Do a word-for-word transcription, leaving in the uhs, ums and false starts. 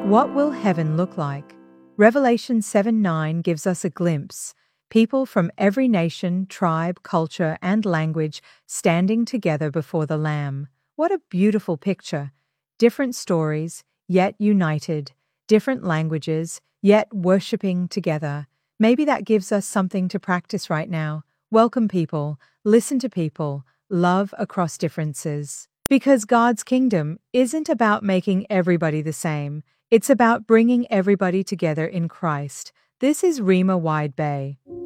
What will heaven look like? Revelation seven nine gives us a glimpse. People from every nation, tribe, culture, and language standing together before the Lamb. What a beautiful picture. Different stories, yet united. Different languages, yet worshipping together. Maybe that gives us something to practice right now. Welcome people, listen to people, love across differences. Because God's kingdom isn't about making everybody the same. It's about bringing everybody together in Christ. This is Rima Wide Bay.